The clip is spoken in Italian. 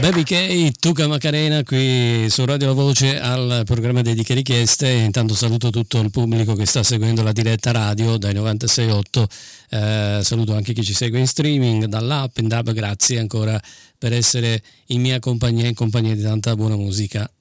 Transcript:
Baby K, Tuca Macarena qui su Radio La Voce al programma Dediche Richieste. Intanto saluto tutto il pubblico che sta seguendo la diretta radio dai 96.8, saluto anche chi ci segue in streaming dall'app, in DAB. Grazie ancora per essere in mia compagnia, in compagnia di tanta buona musica